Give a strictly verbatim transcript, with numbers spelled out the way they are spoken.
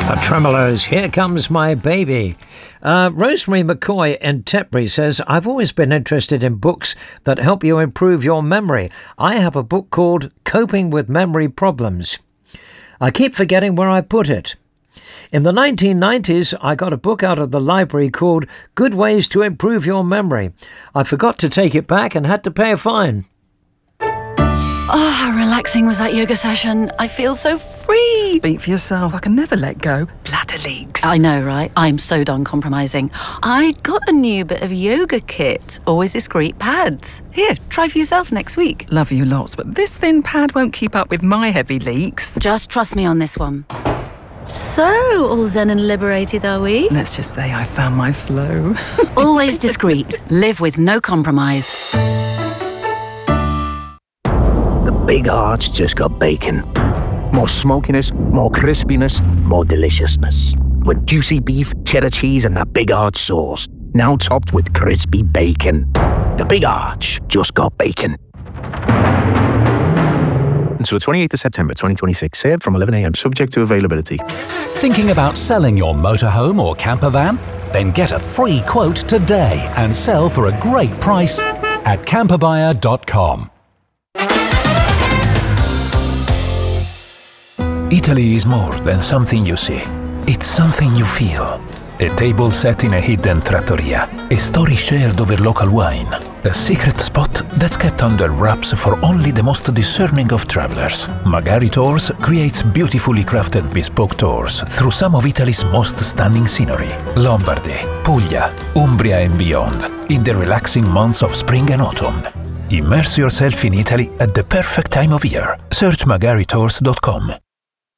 The Tremolos, Here Comes My Baby. Uh, Rosemary McCoy in Tetbury says, I've always been interested in books that help you improve your memory. I have a book called Coping with Memory Problems. I keep forgetting where I put it. In the nineteen nineties, I got a book out of the library called Good Ways to Improve Your Memory. I forgot to take it back and had to pay a fine. Oh, how relaxing was that yoga session. I feel so free. Speak for yourself. I can never let go. Bladder leaks. I know, right? I'm so done compromising. I got a new bit of yoga kit. Always discreet pads. Here, try for yourself next week. Love you lots, but this thin pad won't keep up with my heavy leaks. Just trust me on this one. So, all zen and liberated, are we? Let's just say I found my flow. Always discreet. Live with no compromise. The Big Arch just got bacon. More smokiness, more crispiness, more deliciousness. With juicy beef, cheddar cheese and that Big Arch sauce. Now topped with crispy bacon. The Big Arch just got bacon. Until the twenty-eighth of September twenty twenty-six, served from eleven a m, subject to availability. Thinking about selling your motorhome or camper van? Then get a free quote today and sell for a great price at camper buyer dot com. Italy is more than something you see. It's something you feel. A table set in a hidden trattoria. A story shared over local wine. A secret spot that's kept under wraps for only the most discerning of travelers. Magari Tours creates beautifully crafted bespoke tours through some of Italy's most stunning scenery. Lombardy, Puglia, Umbria and beyond, in the relaxing months of spring and autumn. Immerse yourself in Italy at the perfect time of year. Search magari tours dot com.